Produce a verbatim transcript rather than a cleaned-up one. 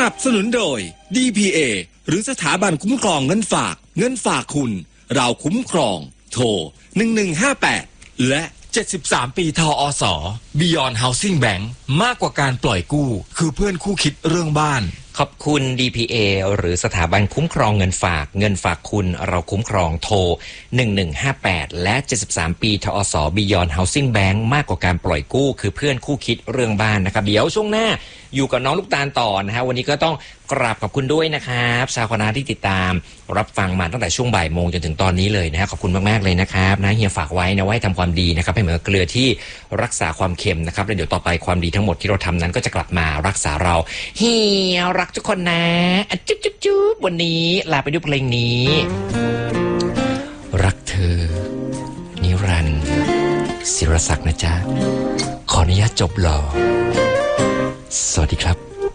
นับสนุนโดย ดี พี เอ หรือสถาบันคุ้มครองเงินฝากเงินฝากคุณเราคุ้มครองโทรหนึ่งหนึ่งห้าแปดและเจ็ดสิบสามปีทอส Beyond Housing Bank มากกว่าการปล่อยกู้คือเพื่อนคู่คิดเรื่องบ้านขอบคุณ ดี พี เอ หรือสถาบันคุ้มครองเงินฝากเงินฝากคุณเราคุ้มครองโทรหนึ่งหนึ่งห้าแปดและเจ็ดสิบสามปีทอส Beyond Housing Bank มากกว่าการปล่อยกู้คือเพื่อนคู่คิดเรื่องบ้านนะครับเดี๋ยวช่วงหน้าอยู่กับน้องลูกตาลต่อนะฮะวันนี้ก็ต้องกราบขอบคุณด้วยนะครับชาวคณะที่ติดตามรับฟังมาตั้งแต่ช่วงบ่ายโมงจนถึงตอนนี้เลยนะฮะขอบคุณมากๆเลยนะครับนะเฮียฝากไว้นะไว้ทำความดีนะครับให้เหมือนเกลือที่รักษาความเค็มนะครับแล้วเดี๋ยวต่อไปความดีทั้งหมดที่เราทำนั้นก็จะกลับมารักษาเราเฮียรักทุกคนนะจุ๊บจุ๊บจุ๊บวันนี้ลาไปด้วยเพลงนี้รักเธอนิรันดร์ศิรศักดิ์นะจ๊ะขออนุญาตจบหล่อสวัสดีครับ